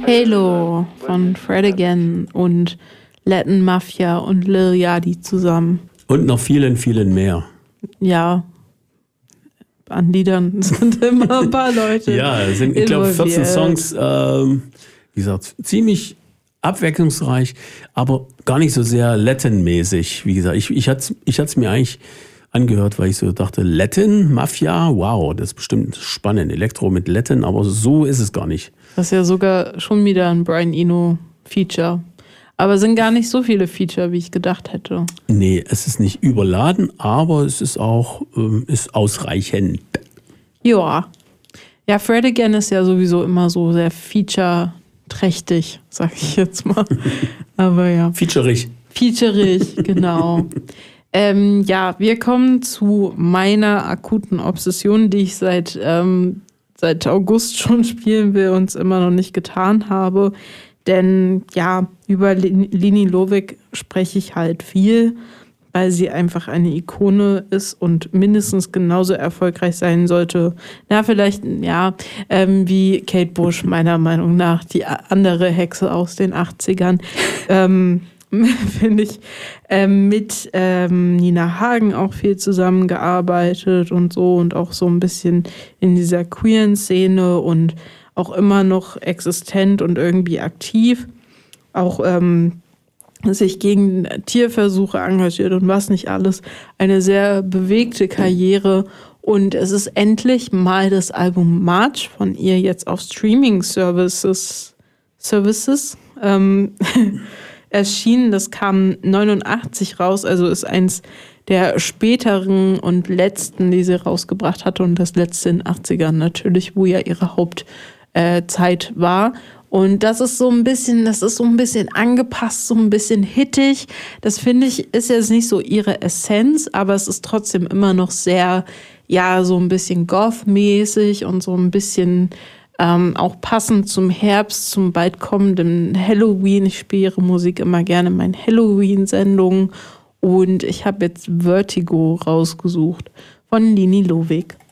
Halo von Fred Again und Latin Mafia und Lil Yachty zusammen. Und noch vielen, vielen mehr. Ja, an Liedern sind immer ein paar Leute. Ja, es sind, ich glaube, 14 Songs, wie gesagt, ziemlich abwechslungsreich, aber gar nicht so sehr Latin-mäßig. Wie gesagt, ich hatte es mir eigentlich angehört, weil ich so dachte, Latin, Mafia, wow, das ist bestimmt spannend. Elektro mit Latin, aber so ist es gar nicht. Das ist ja sogar schon wieder ein Brian Eno-Feature. Aber es sind gar nicht so viele Feature, wie ich gedacht hätte. Nee, es ist nicht überladen, aber es ist auch ist ausreichend. Ja. Ja, Fred Again ist ja sowieso immer so sehr feature-trächtig, sag ich jetzt mal. Aber ja. Featureig, genau. Ja, wir kommen zu meiner akuten Obsession, die ich seit August schon spielen will und es immer noch nicht getan habe. Denn ja, über Lini Lovik spreche ich halt viel, weil sie einfach eine Ikone ist und mindestens genauso erfolgreich sein sollte. Na, vielleicht, ja, wie Kate Bush, meiner Meinung nach, die andere Hexe aus den 80ern. Finde ich, mit Nina Hagen auch viel zusammengearbeitet und so und auch so ein bisschen in dieser queeren Szene und auch immer noch existent und irgendwie aktiv, auch sich gegen Tierversuche engagiert und was nicht alles. Eine sehr bewegte Karriere und es ist endlich mal das Album March von ihr jetzt auf Streaming-Services erschienen. Das kam 89 raus, also ist eins der späteren und letzten, die sie rausgebracht hatte und das letzte in den 80ern natürlich, wo ja ihre Hauptzeit war. Und das ist so ein bisschen angepasst, so ein bisschen hittig. Das finde ich, ist jetzt nicht so ihre Essenz, aber es ist trotzdem immer noch sehr, ja, so ein bisschen goth-mäßig und so ein bisschen auch passend zum Herbst, zum bald kommenden Halloween. Ich spiele ihre Musik immer gerne in meinen Halloween-Sendungen und ich habe jetzt Vertigo rausgesucht von Lini Lovik.